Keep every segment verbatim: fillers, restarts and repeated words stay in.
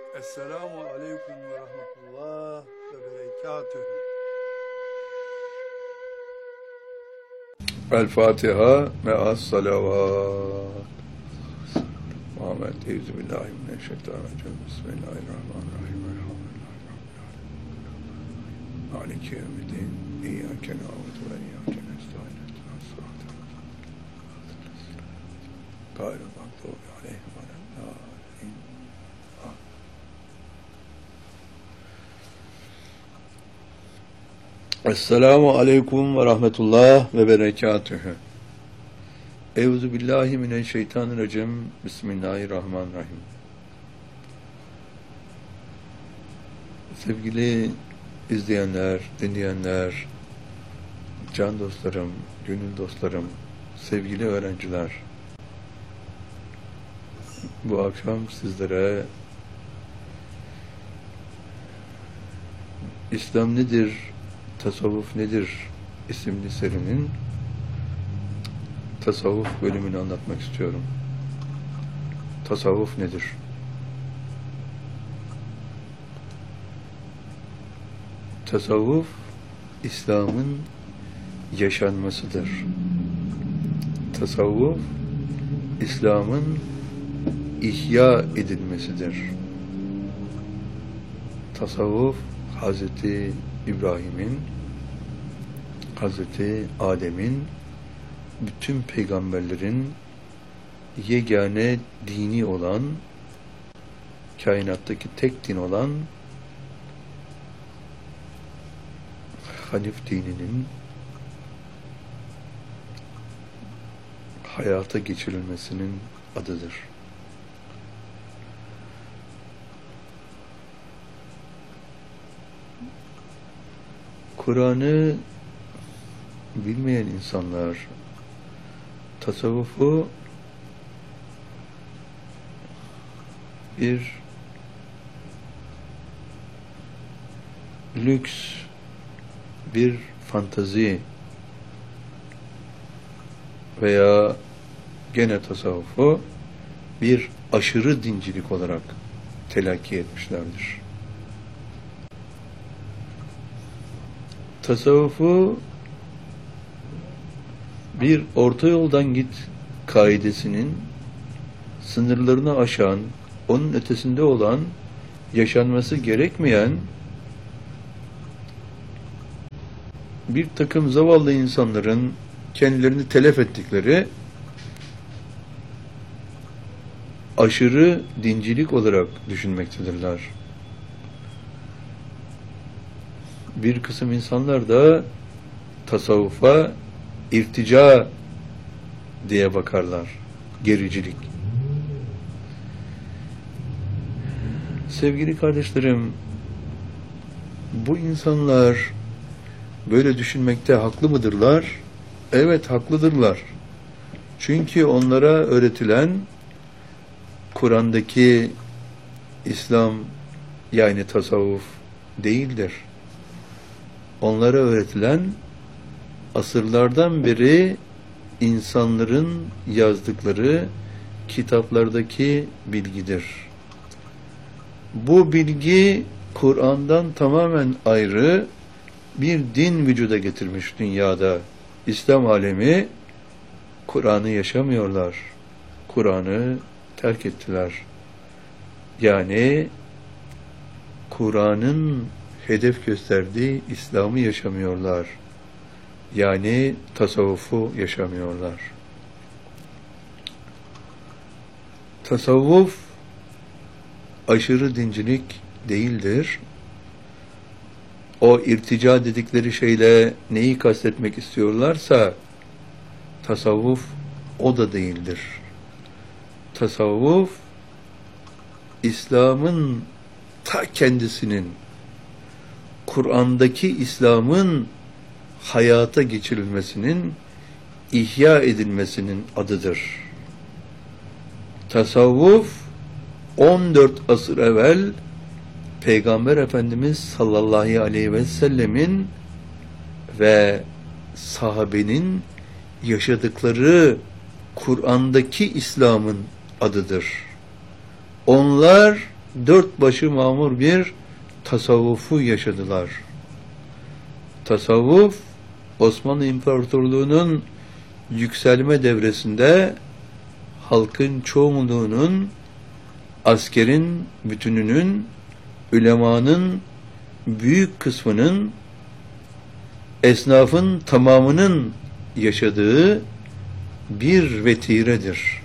Esselamu Aleyküm ve Rahmetullah ve Berekatühü. El Fatiha ve as-salavat. Muhammed Euzubillahimineşşeytanirracim. Bismillahirrahmanirrahim. Maliki yevmiddin. İyyâke na'budu ve iyyâke nestaîn. İhdinas sıratal mustaqîm. Gayril mağdûbi aleyhim ve lad-dâllîn. Esselamu Aleyküm ve Rahmetullah ve Berekatühü. Euzubillahimineşşeytanirracim. Bismillahirrahmanirrahim. Sevgili izleyenler, dinleyenler, can dostlarım, gönül dostlarım, sevgili öğrenciler, bu akşam sizlere İslam nedir, tasavvuf nedir isimli serinin tasavvuf bölümünü anlatmak istiyorum. Tasavvuf nedir? Tasavvuf, İslam'ın yaşanmasıdır. Tasavvuf, İslam'ın ihya edilmesidir. Tasavvuf, Hazreti İbrahim'in, Hazreti Adem'in, bütün peygamberlerin yegane dini olan, kainattaki tek din olan Hanif dininin hayata geçirilmesinin adıdır. Kur'an'ı bilmeyen insanlar tasavvufu bir lüks, bir fantazi veya gene tasavvufu bir aşırı dincilik olarak telakki etmişlerdir. Tasavvufu bir orta yoldan git kaidesinin sınırlarını aşan, onun ötesinde olan, yaşanması gerekmeyen bir takım zavallı insanların kendilerini telef ettikleri aşırı dincilik olarak düşünmektedirler. Bir kısım insanlar da tasavvufa irtica diye bakarlar. Gericilik. Sevgili kardeşlerim, bu insanlar böyle düşünmekte haklı mıdırlar? Evet, haklıdırlar. Çünkü onlara öğretilen Kur'an'daki İslam, yani tasavvuf değildir. Onlara öğretilen asırlardan beri insanların yazdıkları kitaplardaki bilgidir. Bu bilgi Kur'an'dan tamamen ayrı bir din vücuda getirmiş dünyada. İslam alemi Kur'an'ı yaşamıyorlar. Kur'an'ı terk ettiler. Yani Kur'an'ın hedef gösterdiği İslam'ı yaşamıyorlar. Yani tasavvufu yaşamıyorlar. Tasavvuf aşırı dincilik değildir. O irtica dedikleri şeyle neyi kastetmek istiyorlarsa tasavvuf o da değildir. Tasavvuf İslam'ın ta kendisinin, Kur'an'daki İslam'ın hayata geçirilmesinin, ihya edilmesinin adıdır. Tasavvuf on dört asır evvel Peygamber Efendimiz sallallahu aleyhi ve sellemin ve sahabenin yaşadıkları Kur'an'daki İslam'ın adıdır. Onlar dört başı mamur bir tasavvufu yaşadılar. Tasavvuf, Osmanlı İmparatorluğu'nun yükselme devresinde halkın çoğunluğunun, askerin bütününün, ülemanın büyük kısmının, esnafın tamamının yaşadığı bir vetiredir.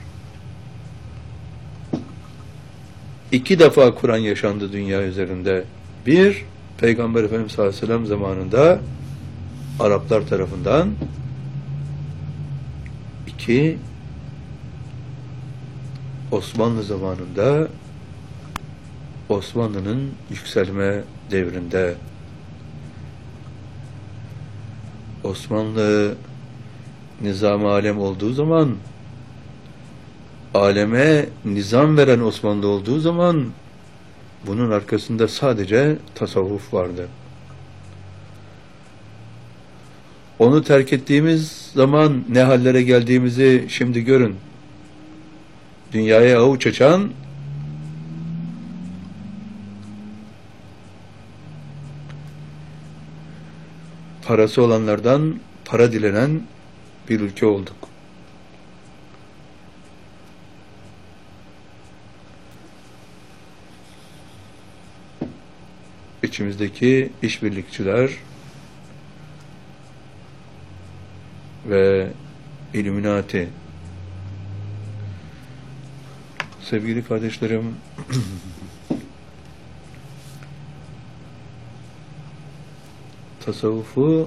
İki defa Kur'an yaşandı dünya üzerinde. Bir, Peygamber Efendimiz sallallahu aleyhi ve sellem zamanında Araplar tarafından. İki, Osmanlı zamanında, Osmanlı'nın yükselme devrinde. Osmanlı nizam-ı alem olduğu zaman, aleme nizam veren Osmanlı olduğu zaman, bunun arkasında sadece tasavvuf vardı. Onu terk ettiğimiz zaman ne hallere geldiğimizi şimdi görün. Dünyaya avuç açan, parası olanlardan para dilenen bir ülke olduk. İçimizdeki işbirlikçiler ve Illuminati. Sevgili kardeşlerim, tasavvufu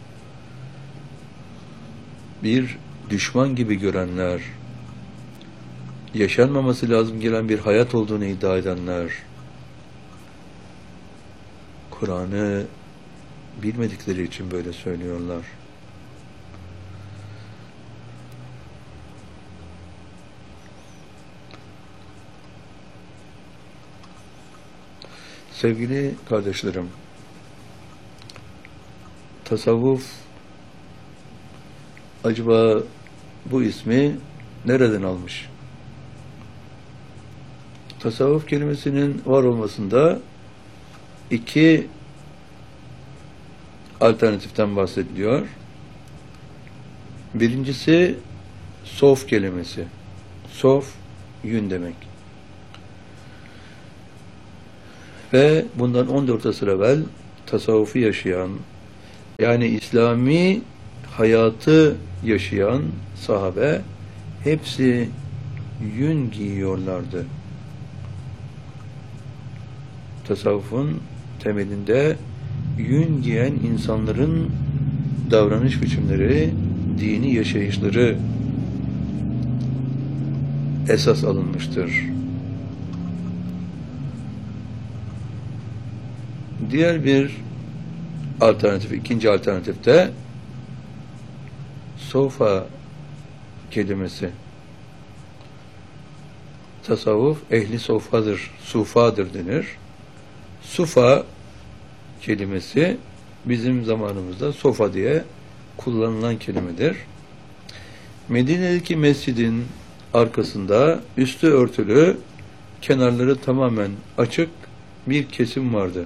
bir düşman gibi görenler, yaşanmaması lazım gelen bir hayat olduğunu iddia edenler, Kur'an'ı bilmedikleri için böyle söylüyorlar. Sevgili kardeşlerim, tasavvuf acaba bu ismi nereden almış? Tasavvuf kelimesinin var olmasında iki alternatiften bahsediliyor. Birincisi sof kelimesi. Sof, yün demek. Ve bundan on dört asır evvel tasavvufu yaşayan, yani İslami hayatı yaşayan sahabe hepsi yün giyiyorlardı. Tasavvufun temelinde yün giyen insanların davranış biçimleri, dini yaşayışları esas alınmıştır. Diğer bir alternatif, ikinci alternatifte sofa kelimesi. Tasavvuf ehli sofadır, sufadır denir. Sufa kelimesi bizim zamanımızda sofa diye kullanılan kelimedir. Medine'deki mescidin arkasında üstü örtülü, kenarları tamamen açık bir kesim vardı.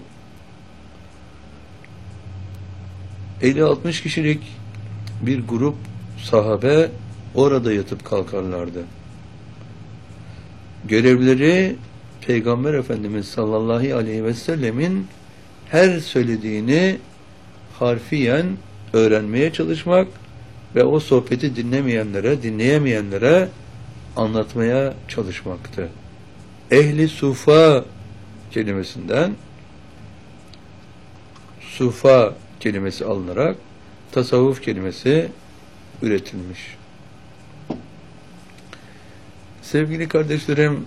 elli altmış kişilik bir grup sahabe orada yatıp kalkarlardı. Görevleri Peygamber Efendimiz sallallahu aleyhi ve sellemin her söylediğini harfiyen öğrenmeye çalışmak ve o sohbeti dinlemeyenlere, dinleyemeyenlere anlatmaya çalışmaktı. Ehli sufa kelimesinden sufa kelimesi alınarak tasavvuf kelimesi üretilmiş. Sevgili kardeşlerim,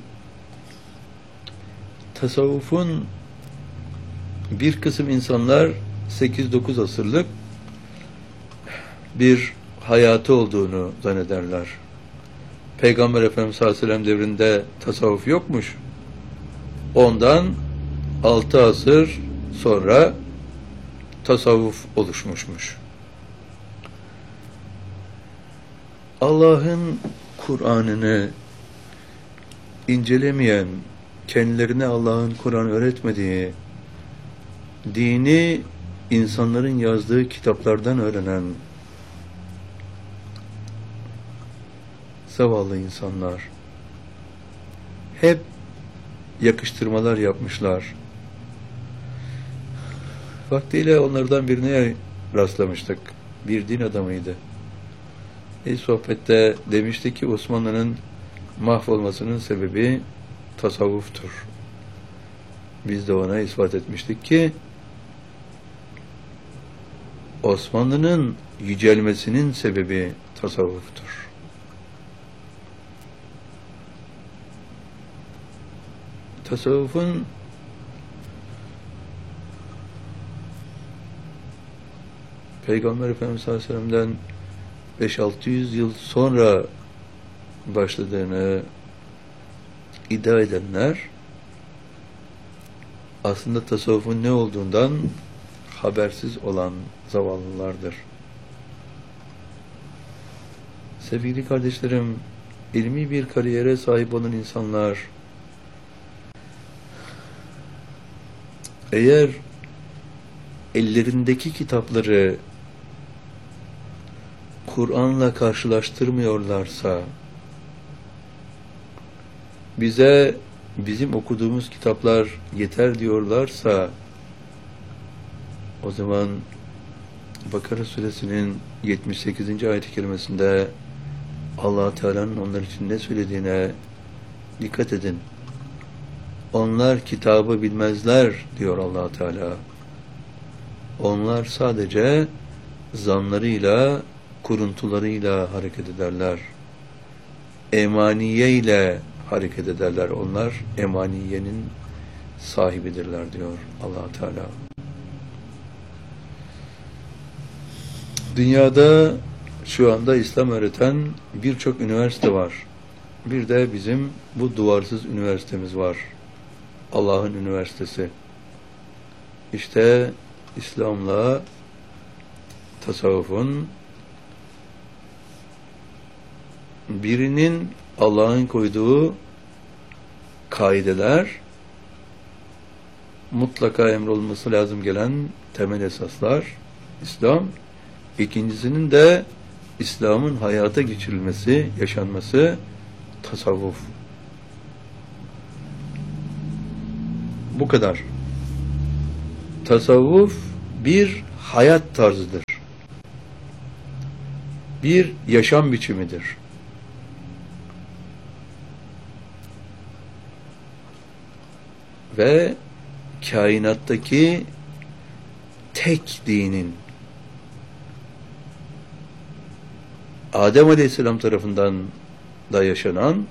tasavvufun bir kısım insanlar sekiz dokuz asırlık bir hayatı olduğunu zannederler. Peygamber Efendimiz sallallahu aleyhi ve sellem devrinde tasavvuf yokmuş. Ondan altı asır sonra tasavvuf oluşmuşmuş. Allah'ın Kur'an'ını incelemeyen kendilerine Allah'ın Kur'an öğretmediği, dini insanların yazdığı kitaplardan öğrenen zavallı insanlar hep yakıştırmalar yapmışlar. Vaktiyle onlardan birine rastlamıştık. Bir din adamıydı. Bir sohbette demişti ki Osmanlı'nın mahvolmasının sebebi tasavvuftur. Biz de ona ispat etmiştik ki Osmanlı'nın yücelmesinin sebebi tasavvuftur. Tasavvufun Peygamber Efendimiz sallallahu aleyhi ve sellem'den beş altı yüz yıl sonra başladığını iddia edenler aslında tasavvufun ne olduğundan habersiz olan zavallılardır. Sevgili kardeşlerim, ilmi bir kariyere sahip olan insanlar eğer ellerindeki kitapları Kur'an'la karşılaştırmıyorlarsa, bize bizim okuduğumuz kitaplar yeter diyorlarsa, o zaman Bakara suresinin yetmiş sekizinci ayet-i kerimesinde Allah Teala'nın onlar için ne söylediğine dikkat edin. Onlar kitabı bilmezler diyor Allah Teala. Onlar sadece zanlarıyla, kuruntularıyla hareket ederler. Emaniye ile hareket ederler. Onlar emaniyenin sahibidirler diyor Allah Teala. Dünyada şu anda İslam öğreten birçok üniversite var. Bir de bizim bu duvarsız üniversitemiz var. Allah'ın üniversitesi. İşte İslam'la tasavvufun birinin Allah'ın koyduğu kaideler, mutlaka emrolunması lazım gelen temel esaslar İslam, ikincisinin de İslam'ın hayata geçirilmesi, yaşanması tasavvuf. Bu kadar. Tasavvuf bir hayat tarzıdır. Bir yaşam biçimidir. Ve kainattaki tek dinin Adem Aleyhisselam tarafından da yaşanan,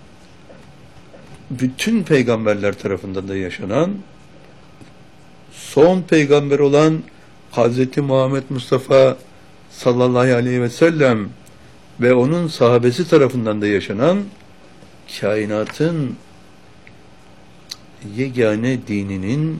bütün peygamberler tarafından da yaşanan, son peygamber olan Hazreti Muhammed Mustafa sallallahu aleyhi ve sellem ve onun sahabesi tarafından da yaşanan kainatın yegane dininin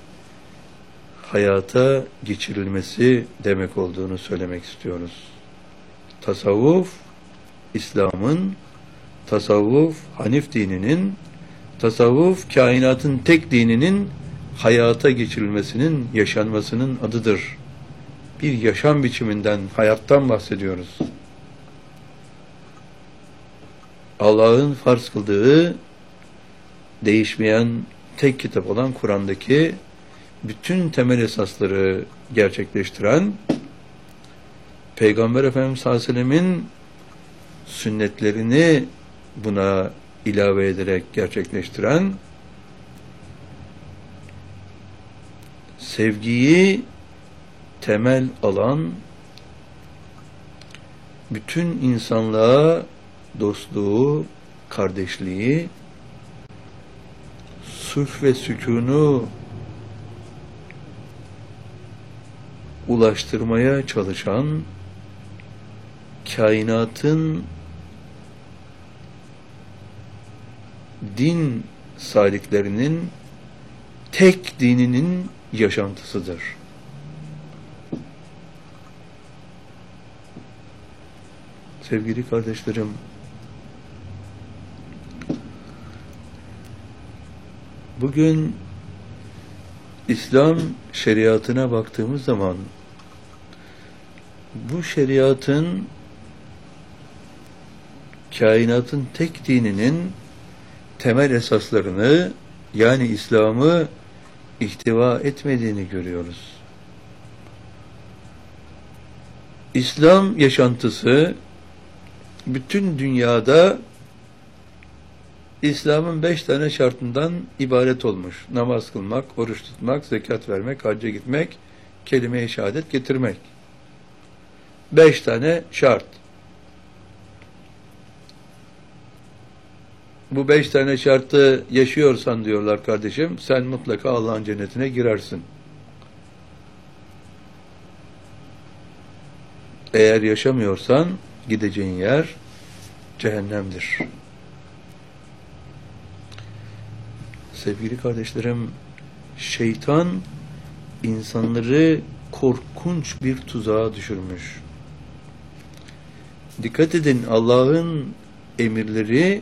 hayata geçirilmesi demek olduğunu söylemek istiyoruz. Tasavvuf, İslam'ın, tasavvuf, Hanif dininin, tasavvuf, kainatın tek dininin hayata geçirilmesinin, yaşanmasının adıdır. Bir yaşam biçiminden, hayattan bahsediyoruz. Allah'ın farz kıldığı, değişmeyen tek kitap olan Kur'an'daki bütün temel esasları gerçekleştiren, Peygamber Efendimiz sallallahu aleyhi ve sellemin sünnetlerini buna ilave ederek gerçekleştiren, sevgiyi temel alan, bütün insanlığa dostluğu, kardeşliği, sulh ve sükûnu ulaştırmaya çalışan, kainatın din saliklerinin tek dininin yaşantısıdır. Sevgili kardeşlerim, Bugün İslam şeriatına baktığımız zaman bu şeriatın kainatın tek dininin temel esaslarını, yani İslam'ı ihtiva etmediğini görüyoruz. İslam yaşantısı bütün dünyada İslam'ın beş tane şartından ibaret olmuş. Namaz kılmak, oruç tutmak, zekat vermek, hacca gitmek, kelime-i şehadet getirmek. Beş tane şart. Bu beş tane şartı yaşıyorsan diyorlar kardeşim, sen mutlaka Allah'ın cennetine girersin. Eğer yaşamıyorsan gideceğin yer cehennemdir. Sevgili kardeşlerim, şeytan insanları korkunç bir tuzağa düşürmüş. Dikkat edin, Allah'ın emirleri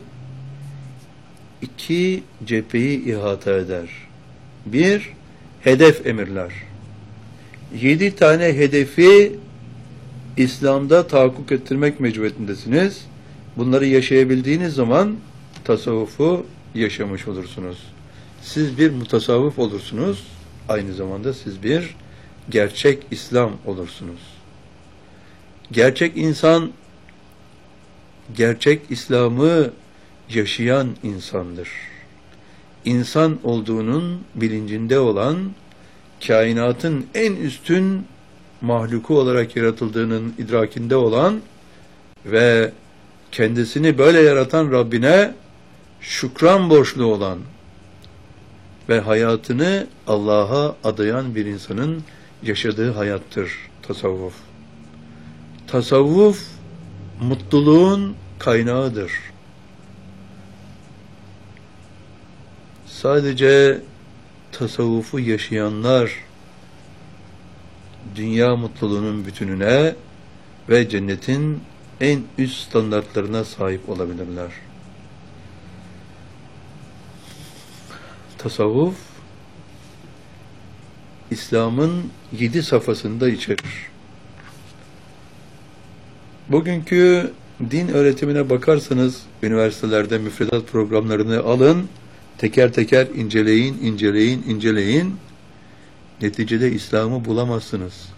iki cepheyi ihata eder. Bir, hedef emirler. Yedi tane hedefi İslam'da tahakkuk ettirmek mecburiyetindesiniz. Bunları yaşayabildiğiniz zaman tasavvufu yaşamış olursunuz. Siz bir mutasavvıf olursunuz. Aynı zamanda siz bir gerçek İslam olursunuz. Gerçek insan, gerçek İslam'ı yaşayan insandır. İnsan olduğunun bilincinde olan, kainatın en üstün mahluku olarak yaratıldığının idrakinde olan ve kendisini böyle yaratan Rabbine şükran borçlu olan ve hayatını Allah'a adayan bir insanın yaşadığı hayattır tasavvuf. Tasavvuf mutluluğun kaynağıdır. Sadece tasavvufu yaşayanlar dünya mutluluğunun bütününe ve cennetin en üst standartlarına sahip olabilirler. Tasavvuf, İslam'ın yedi safhasında içerir. Bugünkü din öğretimine bakarsanız, üniversitelerde müfredat programlarını alın, teker teker inceleyin, inceleyin, inceleyin. Neticede İslam'ı bulamazsınız.